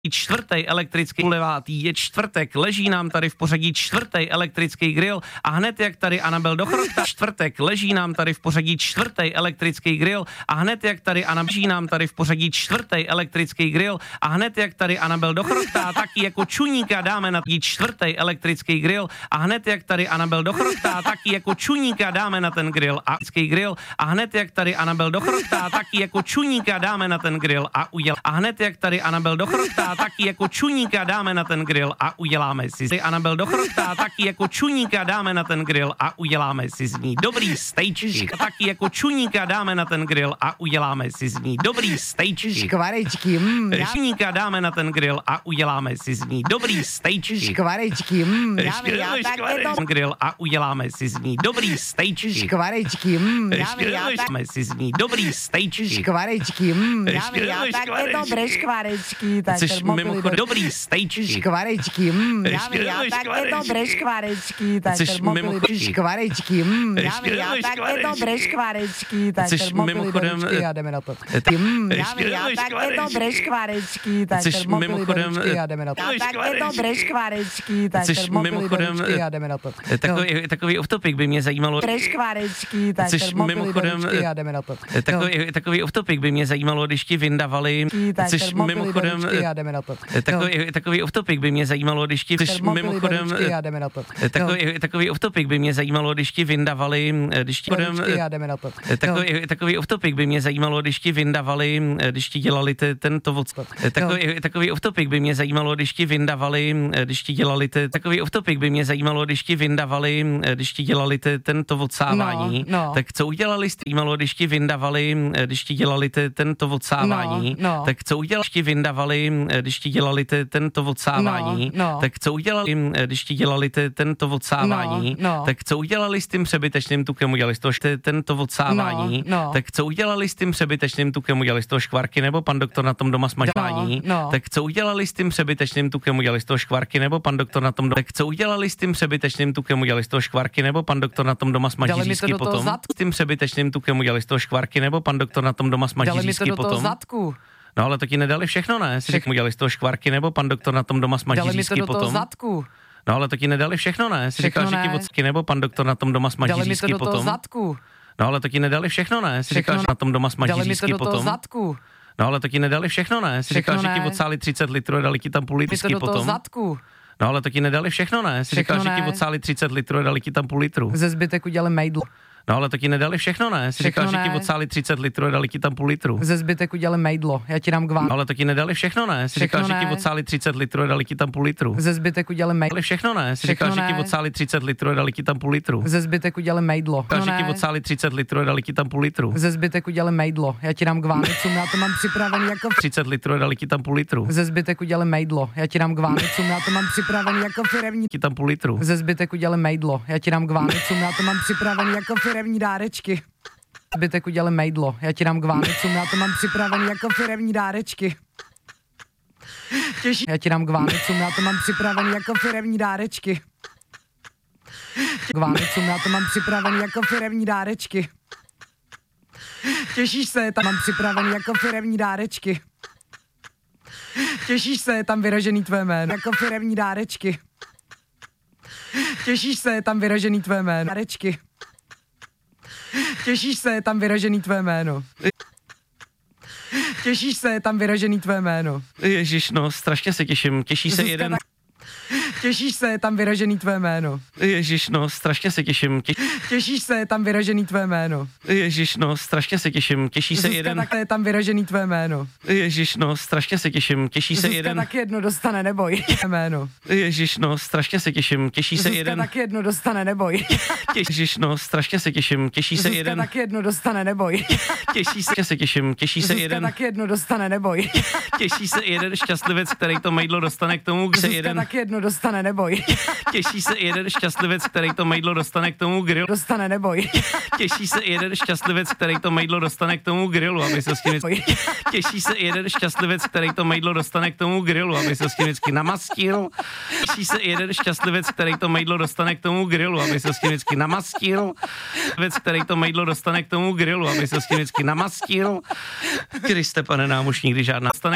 Čtvrtý elektrický kulevátý, je čtvrtek, leží nám tady v pořadí čtvrtý elektrický grill a hned jak tady Anabel Dochorota, čtvrtek, leží nám tady v pořadí čtvrtý elektrický grill a hned jak tady leží nám tady v pořadí čtvrtý elektrický grill a hned jak tady Anabel Dochorota, taky jako čuníka dáme na čtvrtý elektrický grill a hned jak tady Anabel Dochorota, taky jako čuníka dáme na ten grill a hned jak tady Anabel Dochorota, taky jako čuníka dáme na ten grill a hned jak tady Anabel Dochorota, taky jako čuníka dáme na ten grill a uděláme si Anabel Dochorota, taky jako čuníka dáme na ten grill a uděláme si z ní dobrý stejčky. Taky jako čuníka dáme na ten grill a uděláme si z ní dobrý stejčky. Škvarečky. Čuníka dáme na ten grill a uděláme si z ní dobrý stejčky. Škvarečky. Grill a uděláme si z ní dobrý stejčky. Škvarečky. Dáme si z ní dobrý stejčky. Škvarečky. Tak dobré škvarečky. Mimochodem dobrý stejčky. Škvarečky. Tak dobré škvarečky. Škvarečky. Tak dobré škvarečky. Mimochodem a jdeme na to. Tak dobré škvarečky. Mimochodem a jdeme na to. Tak dobré škvarečky. Mimochodem a jdeme na to. Takový off-topic by mě zajímalo. Dobré škvarečky. Mimochodem a jdeme na to. Takový off-topic by mě zajímalo, když ti vyndavali. Mimochodem a jdeme na to. Takový off-topic by mě zajímalo, když ti mimochodem a jdeme na to. takový off-topic by mě zajímalo, když ti vyndavali, když ti a jdeme na to. takový off-topic by mě zajímalo, když ti vyndavali, když ti dělali tento takový off-topic by mě zajímalo, když ti vyndavali, když ti dělali takový off-topic by mě zajímalo, když ti vyndavali, když ti dělali tento odsávání, tak co udělali s zajímalo, když ti vyndavali, když ti dělali tento odsávání, tak co udělali, když ti vyndavali, když ti dělali tento odsávání, tak co udělali, když ti dělali tento odsávání, tak co udělali s tím přebytečným tukem, udělali z toho tento odsávání, tak co udělali s tím přebytečným tukem, udělali z toho škvarky, nebo pan doktor na tom doma smažování, tak co udělali s tím přebytečným tukem, udělali z toho škvarky, nebo pan doktor na tom doma, tak co udělali s tím přebytečným tukem, udělali z toho škvarky, nebo pan doktor na tom doma smaží řízky potom, s tím přebytečným tukem udělali z toho škvarky, nebo pan doktor na tom doma smaží řízky potom. No ale to ti nedali všechno, ne? Si udělali z toho škvarky, nebo pan doktor na tom doma smaží řízky potom. No ale to ti nedali všechno, ne? Si říkal, že ti vodsky, nebo pan doktor na tom doma smaží řízky potom. No ale to ti nedali všechno, ne? Si říkal, že na tom doma smaží řízky potom. No ale to ti nedali všechno, ne? Si říkal, že ti odsáli 30 litrů a dali ti tam půl litry potom. No ale to ti nedali všechno, ne? Si říkal, že ti odsáli 30 litrů a dali ti tam půl litru. Ze zbytek udělali mejdlo. No ale to ti nedali všechno, ne? Si říkal, že ti odsáli 30 litrů a dali ti tam půl litru. Ze zbytek udělali mejdlo. Já ti dám k vám. No ale to ti nedali všechno, ne? Si říkal, že ti odsáli 30 litrů a dali ti tam půl litru. Ze zbytek udělali mejdlo. Všechno, ne? Si říkal, že ti odsáli 30 litrů a dali ti tam půl litru. Ze zbytek udělali mejdlo. No že ti odsáli 30 litrů a dali ti tam půl litru. Ze zbytek udělali mejdlo. Já ti dám k Vánocům, já to mám připravený jako 30 litrů a dali ti tam půl litru. Ze zbytek udělali mejdlo. Já ti dám k Vánocům, já to mám připravený jako firemní. Ti tam půl litru. Ze zbytek udělali mejdlo. Já ti dám k Vánocům, já to mám připravený jako firemní dárečky. Zbytek udělali mejdlo. Já ti dám k Vánocům, já to mám připravený jako firemní dárečky. Já ti dám k Vánocům, já to mám připravený jako firemní dárečky. K Vánocům, já to mám připravený jako firemní dárečky. Těšíš se, tam mám připravený jako firemní dárečky. Těšíš se, je tam vyražený tvé jméno. Jako firemní dárečky. Těšíš se, je tam vyražený tvé jméno. Dárečky. Těšíš se, je tam vyražený tvé jméno. Těšíš se, je tam vyražený tvé jméno. Ježiš, no, strašně se těším. Těší se jeden... Těšíš se, je tam vyražený tvé jméno. Ježiš, no, strašně se těším. Těšíš se, je tam vyražený tvé jméno. Ježiš, no, strašně se těším. Těší se jeden... Zuzka, je tam vyražený tvé jméno. Ježiš, no, strašně se těším. Těší se Zuzka jeden... tak jedno dostane, neboj. Jméno. Ježiš, no, strašně se těším. Těší se Zuzka jeden... tak jedno dostane, neboj. Ježiš, no, strašně se těším. Těší se jeden... Zuzka tak jedno dostane, neboj. Těší se těším. Těší se jeden... Zuzka tak jedno dostane, neboj. Těší se jeden šťastlivec, který to mejdlo dostane k tomu, kde se jeden... tak jedno dostane, neboj. Těší se jeden šťastlivec, který to mejdlo dostane k tomu grilu. Dostane, neboj. Těší se jeden šťastlivec, který to mejdlo dostane k tomu grilu, aby se s tím... Těší se jeden šťastlivec, který to mejdlo dostane k tomu grilu, aby se s tím vždycky namastil. Těší se jeden šťastlivec, který to mejdlo dostane k tomu grilu, aby se s tím vždycky namastil. Věc, který to mejdlo dostane k tomu grilu, aby se s tím vždycky namastil. Kriste, pane námošník, když žádná stane